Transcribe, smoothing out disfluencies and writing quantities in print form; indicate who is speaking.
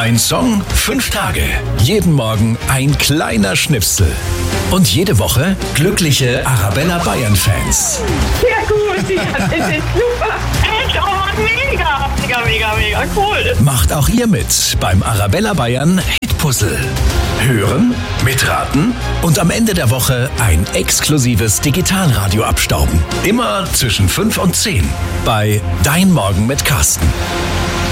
Speaker 1: Ein Song, 5 Tage. Jeden Morgen ein kleiner Schnipsel. Und jede Woche glückliche Arabella Bayern-Fans.
Speaker 2: Ja gut, ja, das ist super. Echt, oh mega, mega cool.
Speaker 1: Macht auch ihr mit beim Arabella Bayern Hitpuzzle. Hören, mitraten und am Ende der Woche ein exklusives Digitalradio abstauben. Immer zwischen 5 und 10 bei Dein Morgen mit Carsten.